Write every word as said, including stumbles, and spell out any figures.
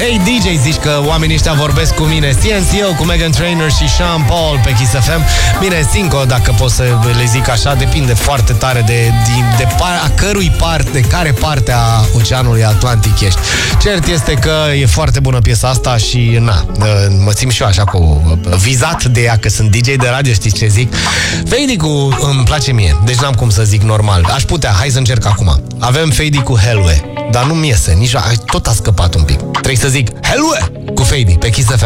Hey D J, zici că oamenii ăștia vorbesc cu mine. C N C O cu Meghan Trainor și Sean Paul pe Kiss F M. Bine, Cinco, dacă pot să le zic așa, depinde foarte tare de, de, de par, a cărui parte, de care parte a Oceanului Atlantic ești. Cert este că e foarte bună piesa asta și na, mă simt și eu așa cu vizat de ea, că sunt D J de radio, știți ce zic? Fady cu îmi place mie, deci n-am cum să zic normal. Aș putea, hai să încerc acum. Avem Fady cu Helwe, dar nu-mi iese, nici tot a scăpat un pic. Trebuie să zic Helwe cu Fady pe Kiss F M.